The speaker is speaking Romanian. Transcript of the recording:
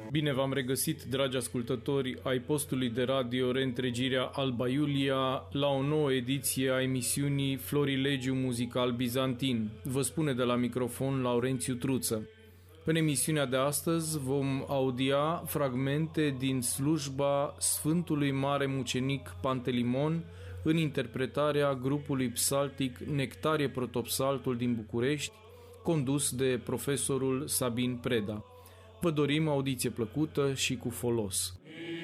Bine v-am regăsit, dragi ascultători ai postului de radio Reîntregirea Alba Iulia, la o nouă ediție a emisiunii Florilegiu Muzical Bizantin. Vă spune de la microfon Laurențiu Truță. În emisiunea de astăzi vom audia fragmente din slujba Sfântului Mare Mucenic Pantelimon în interpretarea grupului psaltic Nectarie Protopsaltul din București, condus de profesorul Sabin Preda. Vă dorim audiție plăcută și cu folos.